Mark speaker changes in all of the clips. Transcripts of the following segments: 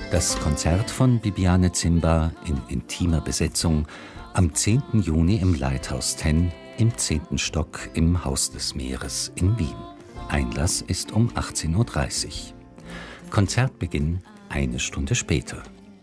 Speaker 1: Das Konzert von Bibiane Zimba in intimer Besetzung am 10. Juni im Lighthouse 10 im 10. Stock im Haus des Meeres in Wien. Einlass ist um 18.30 Uhr. Konzertbeginn eine Stunde später.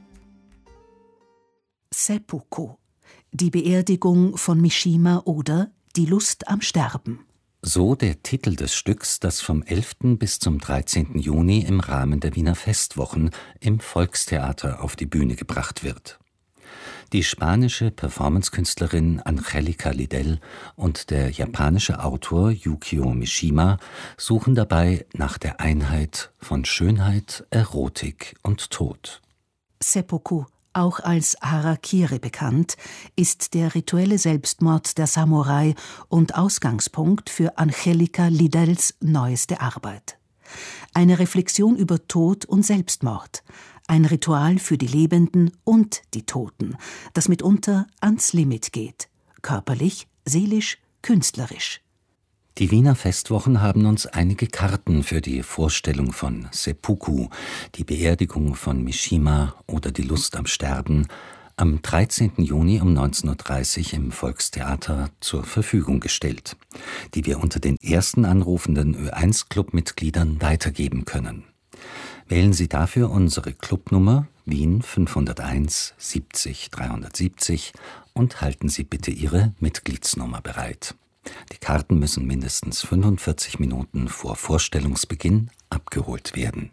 Speaker 2: Seppuku, die Beerdigung von Mishima oder Die Lust am Sterben.
Speaker 1: So der Titel des Stücks, das vom 11. bis zum 13. Juni im Rahmen der Wiener Festwochen im Volkstheater auf die Bühne gebracht wird. Die spanische Performancekünstlerin Angélica Lidell und der japanische Autor Yukio Mishima suchen dabei nach der Einheit von Schönheit, Erotik und Tod.
Speaker 2: Seppuku, auch als Harakiri bekannt, ist der rituelle Selbstmord der Samurai und Ausgangspunkt für Angélica Lidells neueste Arbeit. Eine Reflexion über Tod und Selbstmord, ein Ritual für die Lebenden und die Toten, das mitunter ans Limit geht, körperlich, seelisch, künstlerisch.
Speaker 1: Die Wiener Festwochen haben uns einige Karten für die Vorstellung von Seppuku, die Beerdigung von Mishima oder Die Lust am Sterben, am 13. Juni um 19.30 Uhr im Volkstheater zur Verfügung gestellt, die wir unter den ersten anrufenden Ö1-Club-Mitgliedern weitergeben können. Wählen Sie dafür unsere Clubnummer Wien 501 70 370 und halten Sie bitte Ihre Mitgliedsnummer bereit. Die Karten müssen mindestens 45 Minuten vor Vorstellungsbeginn abgeholt werden.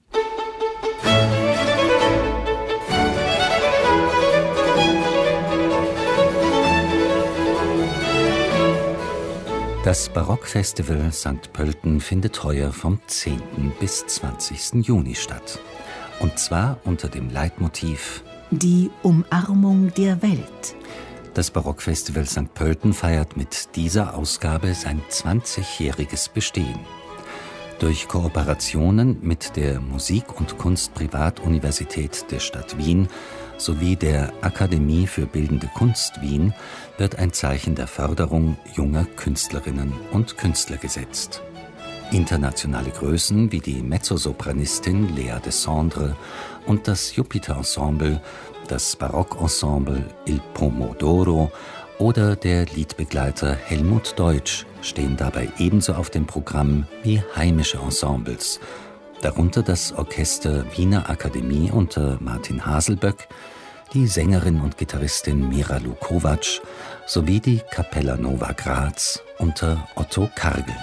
Speaker 1: Das Barockfestival St. Pölten findet heuer vom 10. bis 20. Juni statt. Und zwar unter dem Leitmotiv
Speaker 2: Die Umarmung der Welt.
Speaker 1: Das Barockfestival St. Pölten feiert mit dieser Ausgabe sein 20-jähriges Bestehen. Durch Kooperationen mit der Musik- und Kunst-Privatuniversität der Stadt Wien sowie der Akademie für Bildende Kunst Wien wird ein Zeichen der Förderung junger Künstlerinnen und Künstler gesetzt. Internationale Größen wie die Mezzosopranistin Lea Descendre und das Jupiter-Ensemble, das Barockensemble Il Pomodoro oder der Liedbegleiter Helmut Deutsch stehen dabei ebenso auf dem Programm wie heimische Ensembles, darunter das Orchester Wiener Akademie unter Martin Haselböck, die Sängerin und Gitarristin Miralu Kovac sowie die Capella Nova Graz unter Otto Kargel.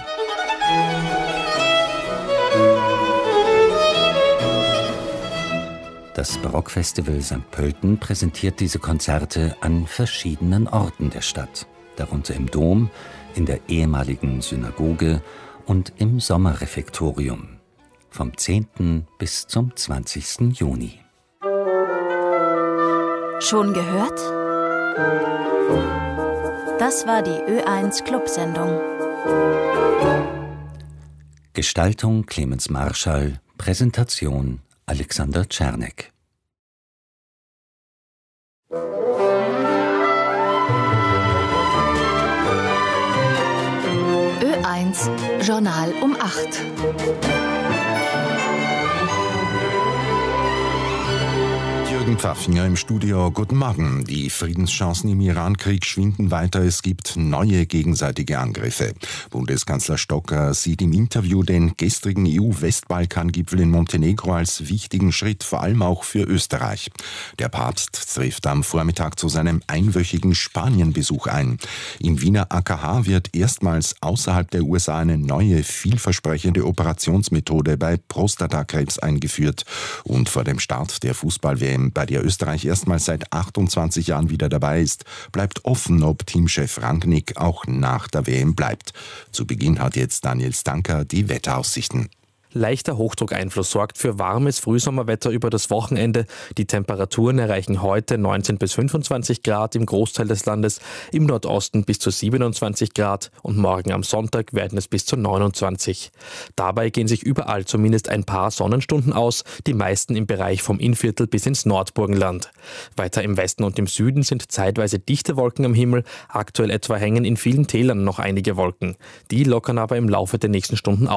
Speaker 1: Das Barockfestival St. Pölten präsentiert diese Konzerte an verschiedenen Orten der Stadt, darunter im Dom, in der ehemaligen Synagoge und im Sommerrefektorium, vom 10. bis zum 20. Juni.
Speaker 3: Schon gehört? Das war die Ö1 Clubsendung.
Speaker 1: Gestaltung Clemens Marschall, Präsentation Alexander Czernek.
Speaker 3: Ö1 Journal um 8.
Speaker 4: Jürgen Pfaffinger im Studio. Guten Morgen. Die Friedenschancen im Iran-Krieg schwinden weiter. Es gibt neue gegenseitige Angriffe. Bundeskanzler Stocker sieht im Interview den gestrigen EU-Westbalkan-Gipfel in Montenegro als wichtigen Schritt, vor allem auch für Österreich. Der Papst trifft am Vormittag zu seinem einwöchigen Spanienbesuch ein. Im Wiener AKH wird erstmals außerhalb der USA eine neue, vielversprechende Operationsmethode bei Prostatakrebs eingeführt. Und vor dem Start der Fußball-WM, bei der Österreich erstmals seit 28 Jahren wieder dabei ist, bleibt offen, ob Teamchef Rangnick auch nach der WM bleibt. Zu Beginn hat jetzt Daniel Stanker die Wetteraussichten.
Speaker 5: Leichter Hochdruckeinfluss sorgt für warmes Frühsommerwetter über das Wochenende. Die Temperaturen erreichen heute 19 bis 25 Grad im Großteil des Landes, im Nordosten bis zu 27 Grad und morgen am Sonntag werden es bis zu 29. Dabei gehen sich überall zumindest ein paar Sonnenstunden aus, die meisten im Bereich vom Innviertel bis ins Nordburgenland. Weiter im Westen und im Süden sind zeitweise dichte Wolken am Himmel, aktuell etwa hängen in vielen Tälern noch einige Wolken. Die lockern aber im Laufe der nächsten Stunden auf.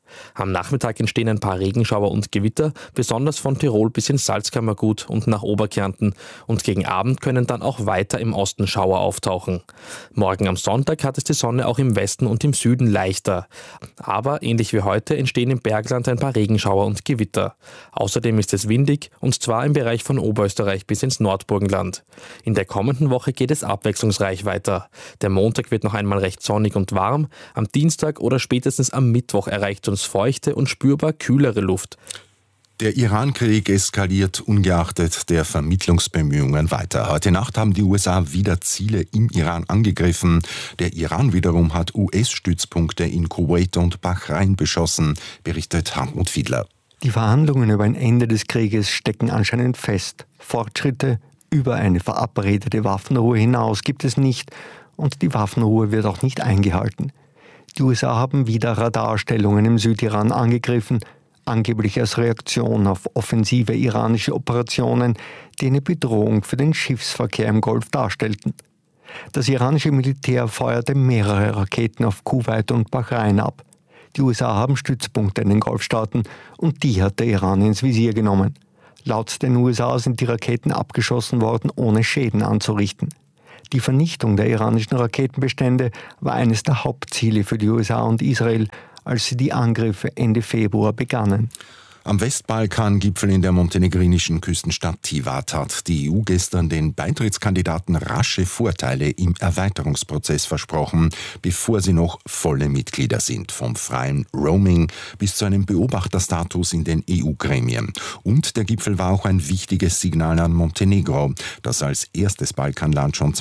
Speaker 5: Am Nachmittag entstehen ein paar Regenschauer und Gewitter, besonders von Tirol bis ins Salzkammergut und nach Oberkärnten. Und gegen Abend können dann auch weiter im Osten Schauer auftauchen. Morgen am Sonntag hat es die Sonne auch im Westen und im Süden leichter. Aber ähnlich wie heute entstehen im Bergland ein paar Regenschauer und Gewitter. Außerdem ist es windig, und zwar im Bereich von Oberösterreich bis ins Nordburgenland. In der kommenden Woche geht es abwechslungsreich weiter. Der Montag wird noch einmal recht sonnig und warm. Am Dienstag oder spätestens am Mittwoch erreicht uns feuchte und spürbar kühlere Luft.
Speaker 4: Der Iran-Krieg eskaliert ungeachtet der Vermittlungsbemühungen weiter. Heute Nacht haben die USA wieder Ziele im Iran angegriffen. Der Iran wiederum hat US-Stützpunkte in Kuwait und Bahrain beschossen, berichtet Hartmut Fiedler.
Speaker 6: Die Verhandlungen über ein Ende des Krieges stecken anscheinend fest. Fortschritte über eine verabredete Waffenruhe hinaus gibt es nicht und die Waffenruhe wird auch nicht eingehalten. Die USA haben wieder Radarstellungen im Südiran angegriffen, angeblich als Reaktion auf offensive iranische Operationen, die eine Bedrohung für den Schiffsverkehr im Golf darstellten. Das iranische Militär feuerte mehrere Raketen auf Kuwait und Bahrain ab. Die USA haben Stützpunkte in den Golfstaaten und die hat der Iran ins Visier genommen. Laut den USA sind die Raketen abgeschossen worden, ohne Schäden anzurichten. Die Vernichtung der iranischen Raketenbestände war eines der Hauptziele für die USA und Israel, als sie die Angriffe Ende Februar begannen.
Speaker 4: Am Westbalkan-Gipfel in der montenegrinischen Küstenstadt Tivat hat die EU gestern den Beitrittskandidaten rasche Vorteile im Erweiterungsprozess versprochen, bevor sie noch volle Mitglieder sind, vom freien Roaming bis zu einem Beobachterstatus in den EU-Gremien. Und der Gipfel war auch ein wichtiges Signal an Montenegro, das als erstes Balkanland schon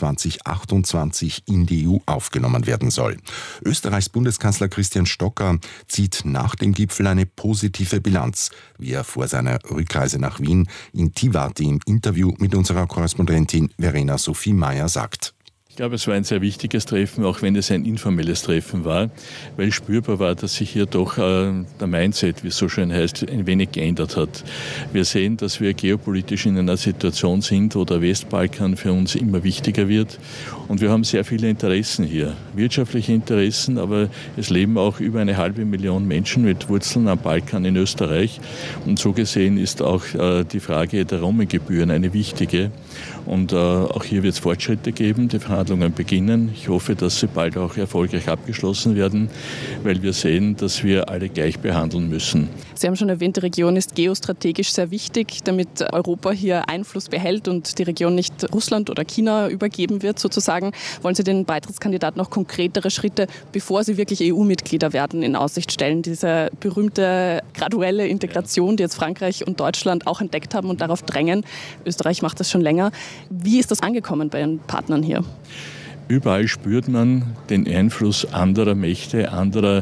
Speaker 4: 2028 in die EU aufgenommen werden soll. Österreichs Bundeskanzler Christian Stocker zieht nach dem Gipfel eine positive Bilanz, wie er vor seiner Rückreise nach Wien in Tivat im Interview mit unserer Korrespondentin Verena Sophie Meyer sagt.
Speaker 7: Ich glaube, es war ein sehr wichtiges Treffen, auch wenn es ein informelles Treffen war, weil spürbar war, dass sich hier doch der Mindset, wie es so schön heißt, ein wenig geändert hat. Wir sehen, dass wir geopolitisch in einer Situation sind, wo der Westbalkan für uns immer wichtiger wird. Und wir haben sehr viele Interessen hier, wirtschaftliche Interessen, aber es leben auch über 500.000 Menschen mit Wurzeln am Balkan in Österreich. Und so gesehen ist auch die Frage der Roaminggebühren eine wichtige. Und auch hier wird es Fortschritte geben. Die Verhandlungen beginnen. Ich hoffe, dass sie bald auch erfolgreich abgeschlossen werden, weil wir sehen, dass wir alle gleich behandeln müssen.
Speaker 8: Sie haben schon erwähnt, die Region ist geostrategisch sehr wichtig, damit Europa hier Einfluss behält und die Region nicht Russland oder China übergeben wird sozusagen. Wollen Sie den Beitrittskandidaten noch konkretere Schritte, bevor sie wirklich EU-Mitglieder werden, in Aussicht stellen? Diese berühmte graduelle Integration, die jetzt Frankreich und Deutschland auch entdeckt haben und darauf drängen. Österreich macht das schon länger. Wie ist das angekommen bei Ihren Partnern hier?
Speaker 7: Überall spürt man den Einfluss anderer Mächte, anderer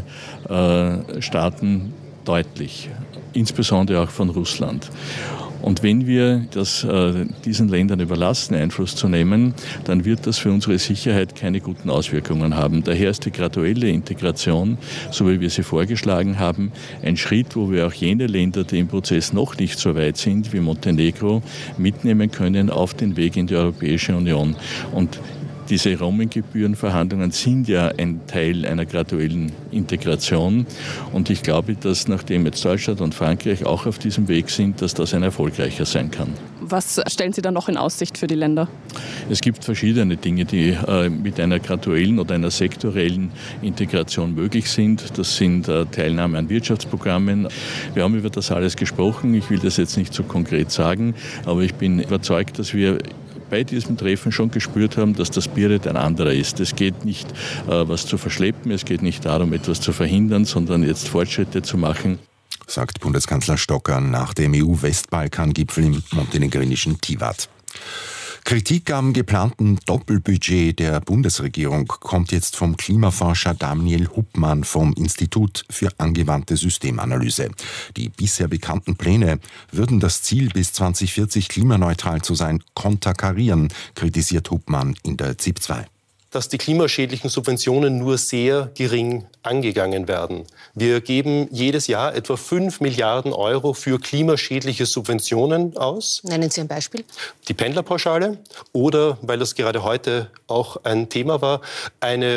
Speaker 7: Staaten deutlich, insbesondere auch von Russland. Und wenn wir das diesen Ländern überlassen, Einfluss zu nehmen, dann wird das für unsere Sicherheit keine guten Auswirkungen haben. Daher ist die graduelle Integration, so wie wir sie vorgeschlagen haben, ein Schritt, wo wir auch jene Länder, die im Prozess noch nicht so weit sind, wie Montenegro, mitnehmen können auf den Weg in die Europäische Union. Und diese Roaminggebührenverhandlungen sind ja ein Teil einer graduellen Integration. Und ich glaube, dass nachdem jetzt Deutschland und Frankreich auch auf diesem Weg sind, dass das ein erfolgreicher sein kann.
Speaker 8: Was stellen Sie da noch in Aussicht für die Länder?
Speaker 7: Es gibt verschiedene Dinge, die mit einer graduellen oder einer sektorellen Integration möglich sind. Das sind Teilnahme an Wirtschaftsprogrammen. Wir haben über das alles gesprochen. Ich will das jetzt nicht so konkret sagen, aber ich bin überzeugt, dass wir bei diesem Treffen schon gespürt haben, dass der Spirit ein anderer ist. Es geht nicht, was zu verschleppen, es geht nicht darum, etwas zu verhindern, sondern jetzt Fortschritte zu machen.
Speaker 4: Sagt Bundeskanzler Stocker nach dem EU-Westbalkan-Gipfel im montenegrinischen Tivat. Kritik am geplanten Doppelbudget der Bundesregierung kommt jetzt vom Klimaforscher Daniel Huppmann vom Institut für angewandte Systemanalyse. Die bisher bekannten Pläne würden das Ziel, bis 2040 klimaneutral zu sein, konterkarieren, kritisiert Huppmann in der ZIP 2.
Speaker 9: Dass die klimaschädlichen Subventionen nur sehr gering angegangen werden. Wir geben jedes Jahr etwa 5 Milliarden Euro für klimaschädliche Subventionen aus.
Speaker 10: Nennen Sie ein Beispiel.
Speaker 9: Die Pendlerpauschale oder, weil das gerade heute auch ein Thema war, eine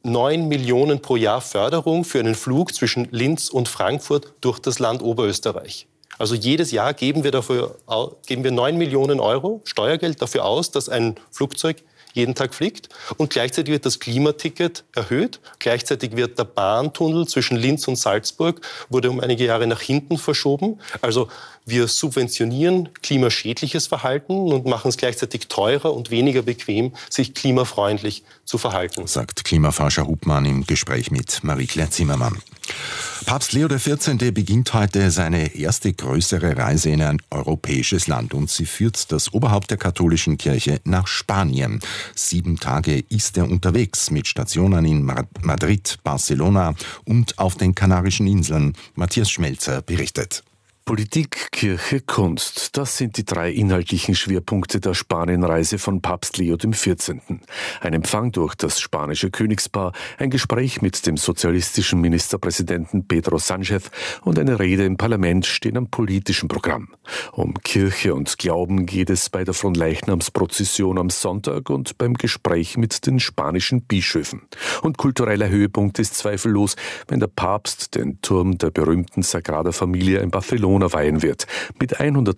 Speaker 9: 9 Millionen pro Jahr Förderung für einen Flug zwischen Linz und Frankfurt durch das Land Oberösterreich. Also jedes Jahr geben wir 9 Millionen Euro Steuergeld dafür aus, dass ein Flugzeug jeden Tag fliegt. Und gleichzeitig wird das Klimaticket erhöht. Gleichzeitig wird der Bahntunnel zwischen Linz und Salzburg, wurde um einige Jahre nach hinten verschoben. Also wir subventionieren klimaschädliches Verhalten und machen es gleichzeitig teurer und weniger bequem, sich klimafreundlich zu verhalten.
Speaker 4: Sagt Klimaforscher Hubmann im Gespräch mit Marie-Claire Zimmermann. Papst Leo XIV. Beginnt heute seine erste größere Reise in ein europäisches Land und sie führt das Oberhaupt der katholischen Kirche nach Spanien. 7 Tage ist er unterwegs mit Stationen in Madrid, Barcelona und auf den Kanarischen Inseln. Matthias Schmelzer berichtet.
Speaker 10: Politik, Kirche, Kunst. Das sind die 3 inhaltlichen Schwerpunkte der Spanienreise von Papst Leo XIV. Ein Empfang durch das spanische Königspaar, ein Gespräch mit dem sozialistischen Ministerpräsidenten Pedro Sánchez und eine Rede im Parlament stehen am politischen Programm. Um Kirche und Glauben geht es bei der Fronleichnamsprozession am Sonntag und beim Gespräch mit den spanischen Bischöfen. Und kultureller Höhepunkt ist zweifellos, wenn der Papst den Turm der berühmten Sagrada Familia in Barcelona weihen wird, mit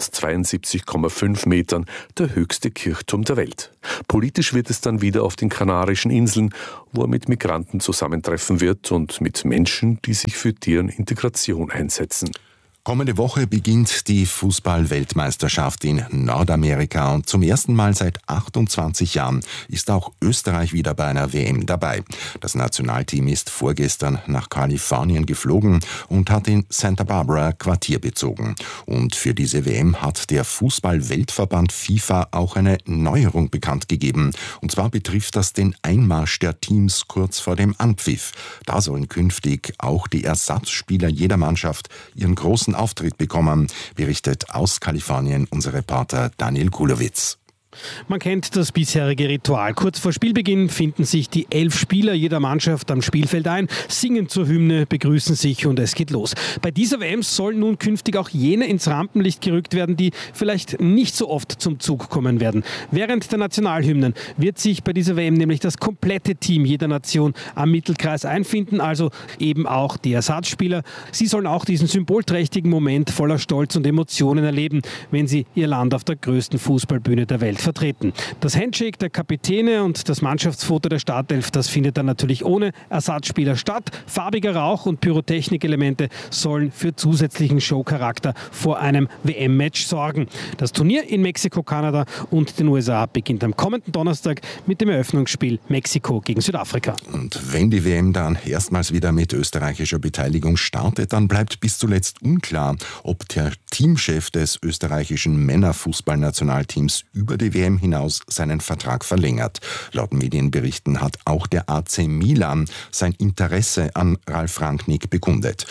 Speaker 10: 172,5 Metern der höchste Kirchturm der Welt. Politisch wird es dann wieder auf den Kanarischen Inseln, wo er mit Migranten zusammentreffen wird und mit Menschen, die sich für deren Integration einsetzen.
Speaker 4: Kommende Woche beginnt die Fußball-Weltmeisterschaft in Nordamerika und zum ersten Mal seit 28 Jahren ist auch Österreich wieder bei einer WM dabei. Das Nationalteam ist vorgestern nach Kalifornien geflogen und hat in Santa Barbara Quartier bezogen. Und für diese WM hat der Fußball-Weltverband FIFA auch eine Neuerung bekannt gegeben. Und zwar betrifft das den Einmarsch der Teams kurz vor dem Anpfiff. Da sollen künftig auch die Ersatzspieler jeder Mannschaft ihren großen Auftritt bekommen, berichtet aus Kalifornien unser Reporter Daniel Kulowitz.
Speaker 11: Man kennt das bisherige Ritual. Kurz vor Spielbeginn finden sich die 11 Spieler jeder Mannschaft am Spielfeld ein, singen zur Hymne, begrüßen sich und es geht los. Bei dieser WM sollen nun künftig auch jene ins Rampenlicht gerückt werden, die vielleicht nicht so oft zum Zug kommen werden. Während der Nationalhymnen wird sich bei dieser WM nämlich das komplette Team jeder Nation am Mittelkreis einfinden, also eben auch die Ersatzspieler. Sie sollen auch diesen symbolträchtigen Moment voller Stolz und Emotionen erleben, wenn sie ihr Land auf der größten Fußballbühne der Welt vertreten. Das Handshake der Kapitäne und das Mannschaftsfoto der Startelf, das findet dann natürlich ohne Ersatzspieler statt. Farbiger Rauch und Pyrotechnikelemente sollen für zusätzlichen Showcharakter vor einem WM-Match sorgen. Das Turnier in Mexiko, Kanada und den USA beginnt am kommenden Donnerstag mit dem Eröffnungsspiel Mexiko gegen Südafrika.
Speaker 4: Und wenn die WM dann erstmals wieder mit österreichischer Beteiligung startet, dann bleibt bis zuletzt unklar, ob der Teamchef des österreichischen Männerfußballnationalteams über die WM hinaus seinen Vertrag verlängert. Laut Medienberichten hat auch der AC Milan sein Interesse an Ralf Rangnick bekundet.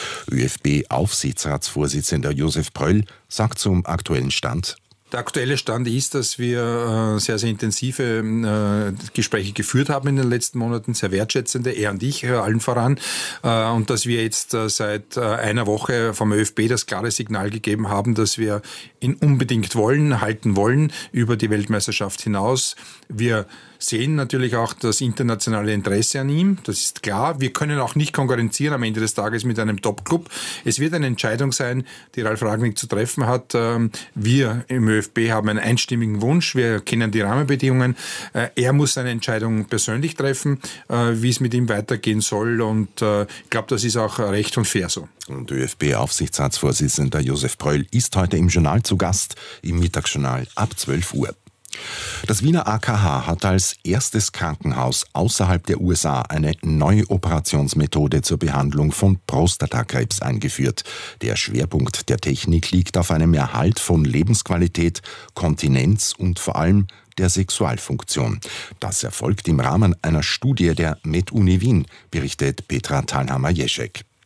Speaker 4: ÖFB-Aufsichtsratsvorsitzender Josef Pröll sagt zum aktuellen Stand:
Speaker 12: Der aktuelle Stand ist, dass wir sehr, sehr intensive Gespräche geführt haben in den letzten Monaten, sehr wertschätzende, er und ich, allen voran. Und dass wir jetzt seit einer Woche vom ÖFB das klare Signal gegeben haben, dass wir ihn unbedingt halten wollen über die Weltmeisterschaft hinaus. Wir sehen natürlich auch das internationale Interesse an ihm, das ist klar. Wir können auch nicht konkurrenzieren am Ende des Tages mit einem Top-Club. Es wird eine Entscheidung sein, die Ralf Rangnick zu treffen hat. Wir im ÖFB haben einen einstimmigen Wunsch, wir kennen die Rahmenbedingungen. Er muss seine Entscheidung persönlich treffen, wie es mit ihm weitergehen soll, und ich glaube, das ist auch recht und fair so.
Speaker 4: Und ÖFB-Aufsichtsratsvorsitzender Josef Pröll ist heute im Journal zu Gast, im Mittagsjournal ab 12 Uhr. Das Wiener AKH hat als erstes Krankenhaus außerhalb der USA eine neue Operationsmethode zur Behandlung von Prostatakrebs eingeführt. Der Schwerpunkt der Technik liegt auf einem Erhalt von Lebensqualität, Kontinenz und vor allem der Sexualfunktion. Das erfolgt im Rahmen einer Studie der MedUni Wien, berichtet Petra Thalhammer-Jeschek.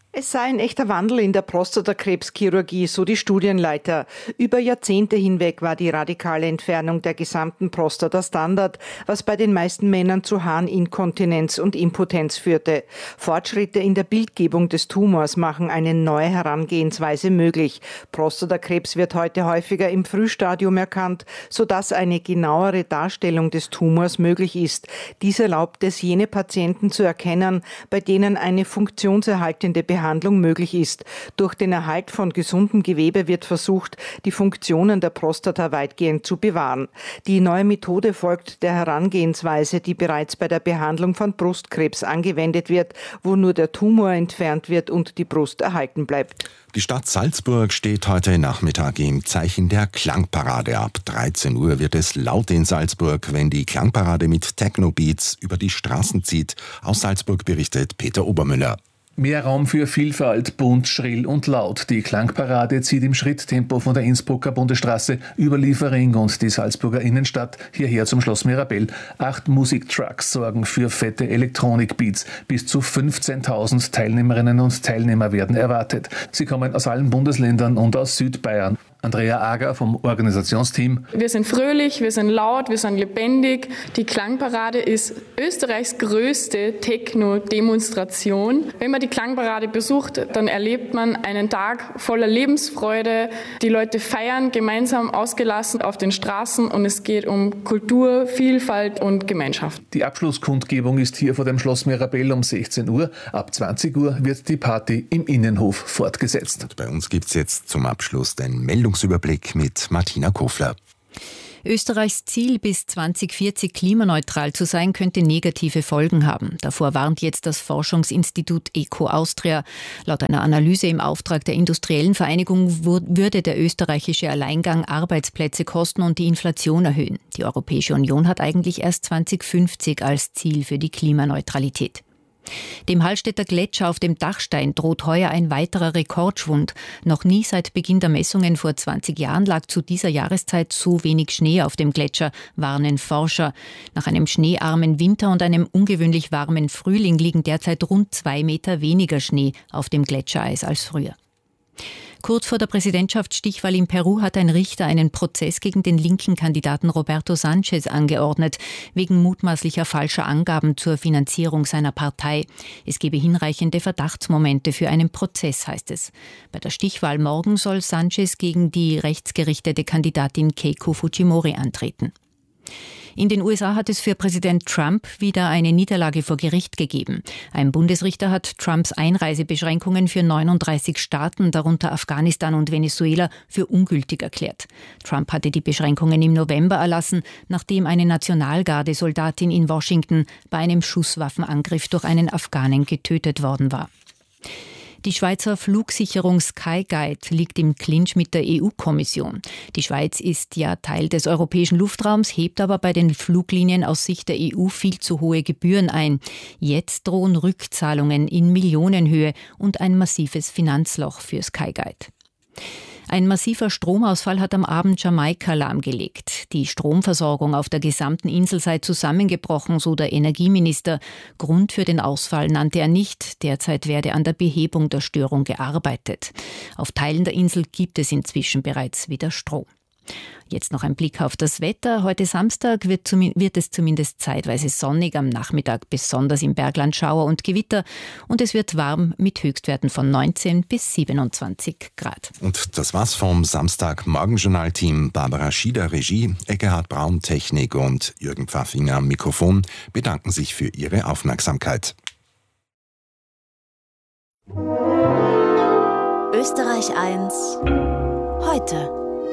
Speaker 13: Es sei ein echter Wandel in der Prostatakrebschirurgie, so die Studienleiter. Über Jahrzehnte hinweg war die radikale Entfernung der gesamten Prostata Standard, was bei den meisten Männern zu Harninkontinenz und Impotenz führte. Fortschritte in der Bildgebung des Tumors machen eine neue Herangehensweise möglich. Prostatakrebs wird heute häufiger im Frühstadium erkannt, sodass eine genauere Darstellung des Tumors möglich ist. Dies erlaubt es, jene Patienten zu erkennen, bei denen eine funktionserhaltende Behandlung möglich ist. Durch den Erhalt von gesundem Gewebe wird versucht, die Funktionen der Prostata weitgehend zu bewahren. Die neue Methode folgt der Herangehensweise, die bereits bei der Behandlung von Brustkrebs angewendet wird, wo nur der Tumor entfernt wird und die Brust erhalten bleibt.
Speaker 4: Die Stadt Salzburg steht heute Nachmittag im Zeichen der Klangparade. Ab 13 Uhr wird es laut in Salzburg, wenn die Klangparade mit Techno-Beats über die Straßen zieht. Aus Salzburg berichtet Peter Obermüller.
Speaker 14: Mehr Raum für Vielfalt, bunt, schrill und laut. Die Klangparade zieht im Schritttempo von der Innsbrucker Bundesstraße über Liefering und die Salzburger Innenstadt hierher zum Schloss Mirabell. 8 Musiktrucks sorgen für fette Elektronikbeats. Bis zu 15.000 Teilnehmerinnen und Teilnehmer werden erwartet. Sie kommen aus allen Bundesländern und aus Südbayern. Andrea Ager vom Organisationsteam.
Speaker 15: Wir sind fröhlich, wir sind laut, wir sind lebendig. Die Klangparade ist Österreichs größte Techno-Demonstration. Wenn man die Klangparade besucht, dann erlebt man einen Tag voller Lebensfreude. Die Leute feiern gemeinsam ausgelassen auf den Straßen und es geht um Kultur, Vielfalt und Gemeinschaft.
Speaker 14: Die Abschlusskundgebung ist hier vor dem Schloss Mirabell um 16 Uhr. Ab 20 Uhr wird die Party im Innenhof fortgesetzt.
Speaker 4: Und bei uns gibt es jetzt zum Abschluss den Meldungsüberblick mit Martina Kofler.
Speaker 16: Österreichs Ziel, bis 2040 klimaneutral zu sein, könnte negative Folgen haben. Davor warnt jetzt das Forschungsinstitut ECO Austria. Laut einer Analyse im Auftrag der Industriellen Vereinigung würde der österreichische Alleingang Arbeitsplätze kosten und die Inflation erhöhen. Die Europäische Union hat eigentlich erst 2050 als Ziel für die Klimaneutralität. Dem Hallstätter Gletscher auf dem Dachstein droht heuer ein weiterer Rekordschwund. Noch nie seit Beginn der Messungen vor 20 Jahren lag zu dieser Jahreszeit so wenig Schnee auf dem Gletscher, warnen Forscher. Nach einem schneearmen Winter und einem ungewöhnlich warmen Frühling liegen derzeit rund 2 Meter weniger Schnee auf dem Gletschereis als früher. Kurz vor der Präsidentschaftsstichwahl in Peru hat ein Richter einen Prozess gegen den linken Kandidaten Roberto Sanchez angeordnet, wegen mutmaßlicher falscher Angaben zur Finanzierung seiner Partei. Es gebe hinreichende Verdachtsmomente für einen Prozess, heißt es. Bei der Stichwahl morgen soll Sanchez gegen die rechtsgerichtete Kandidatin Keiko Fujimori antreten. In den USA hat es für Präsident Trump wieder eine Niederlage vor Gericht gegeben. Ein Bundesrichter hat Trumps Einreisebeschränkungen für 39 Staaten, darunter Afghanistan und Venezuela, für ungültig erklärt. Trump hatte die Beschränkungen im November erlassen, nachdem eine Nationalgarde-Soldatin in Washington bei einem Schusswaffenangriff durch einen Afghanen getötet worden war. Die Schweizer Flugsicherung Skyguide liegt im Clinch mit der EU-Kommission. Die Schweiz ist ja Teil des europäischen Luftraums, hebt aber bei den Fluglinien aus Sicht der EU viel zu hohe Gebühren ein. Jetzt drohen Rückzahlungen in Millionenhöhe und ein massives Finanzloch für Skyguide. Ein massiver Stromausfall hat am Abend Jamaika lahmgelegt. Die Stromversorgung auf der gesamten Insel sei zusammengebrochen, so der Energieminister. Grund für den Ausfall nannte er nicht. Derzeit werde an der Behebung der Störung gearbeitet. Auf Teilen der Insel gibt es inzwischen bereits wieder Strom. Jetzt noch ein Blick auf das Wetter. Heute Samstag wird es zumindest zeitweise sonnig, am Nachmittag besonders im Bergland Schauer und Gewitter. Und es wird warm mit Höchstwerten von 19 bis 27 Grad.
Speaker 4: Und das war's vom Samstag-Morgenjournal-Team. Barbara Schieder, Regie, Eckehard Braun, Technik und Jürgen Pfaffinger am Mikrofon bedanken sich für Ihre Aufmerksamkeit.
Speaker 3: Österreich 1 heute.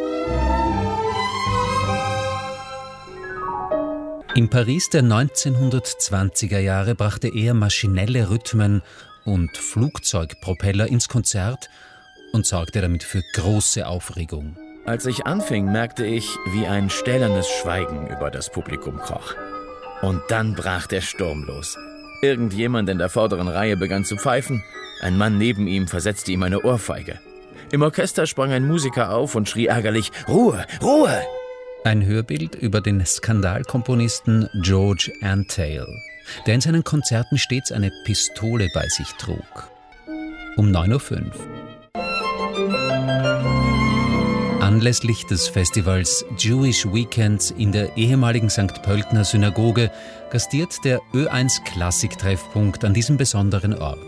Speaker 1: Im Paris der 1920er Jahre brachte er maschinelle Rhythmen und Flugzeugpropeller ins Konzert und sorgte damit für große Aufregung.
Speaker 17: Als ich anfing, merkte ich, wie ein stählernes Schweigen über das Publikum kroch. Und dann brach der Sturm los. Irgendjemand in der vorderen Reihe begann zu pfeifen, ein Mann neben ihm versetzte ihm eine Ohrfeige. Im Orchester sprang ein Musiker auf und schrie ärgerlich: »Ruhe, Ruhe!«
Speaker 1: Ein Hörbild über den Skandalkomponisten George Antheil, der in seinen Konzerten stets eine Pistole bei sich trug. um 9.05 Uhr. Anlässlich des Festivals Jewish Weekends in der ehemaligen St. Pöltener Synagoge gastiert der Ö1 Klassiktreffpunkt an diesem besonderen Ort.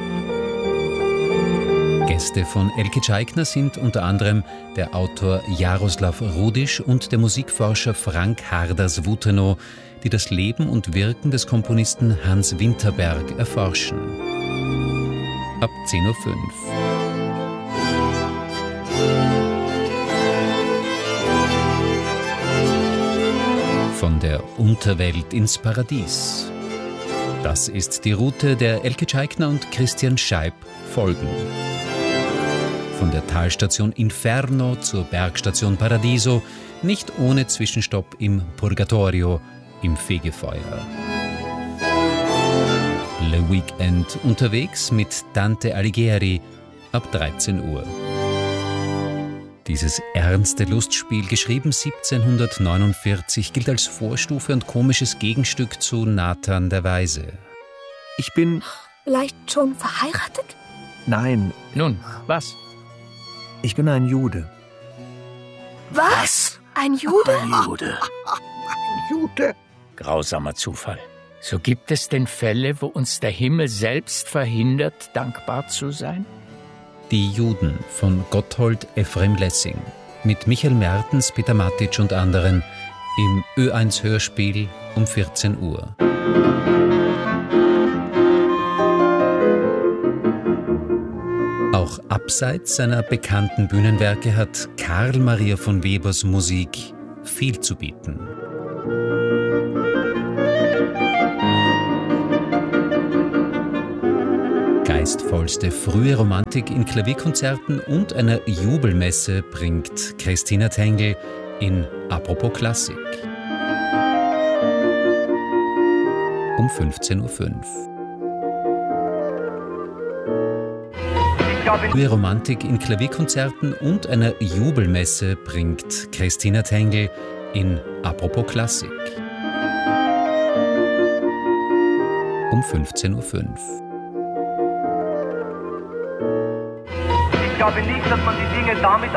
Speaker 1: Gäste von Elke Tscheigner sind unter anderem der Autor Jaroslav Rudisch und der Musikforscher Frank Harders-Wutenow, die das Leben und Wirken des Komponisten Hans Winterberg erforschen. Ab 10.05 Uhr. Von der Unterwelt ins Paradies. Das ist die Route, der Elke Tscheigner und Christian Scheib folgen. Von der Talstation Inferno zur Bergstation Paradiso, nicht ohne Zwischenstopp im Purgatorio, im Fegefeuer. Le Weekend unterwegs mit Dante Alighieri ab 13 Uhr. Dieses ernste Lustspiel, geschrieben 1749, gilt als Vorstufe und komisches Gegenstück zu Nathan der Weise.
Speaker 18: Ich bin...
Speaker 19: Vielleicht schon verheiratet?
Speaker 18: Nein.
Speaker 17: Nun, was?
Speaker 18: Ich bin ein Jude.
Speaker 19: Was? Ein Jude?
Speaker 17: Ein Jude.
Speaker 18: Ein Jude.
Speaker 17: Grausamer Zufall. So gibt es denn Fälle, wo uns der Himmel selbst verhindert, dankbar zu sein?
Speaker 1: Die Juden von Gotthold Ephraim Lessing mit Michael Mertens, Peter Matic und anderen im Ö1 Hörspiel um 14 Uhr. Auch abseits seiner bekannten Bühnenwerke hat Karl Maria von Webers Musik viel zu bieten. Geistvollste frühe Romantik in Klavierkonzerten und einer Jubelmesse bringt Christina Tengel in Apropos Klassik. Um 15.05 Uhr. Frühe Romantik in Klavierkonzerten und einer Jubelmesse bringt Christina Tengel in Apropos Klassik. Um 15.05 Uhr.
Speaker 20: Ich glaube nicht, dass man die Dinge damit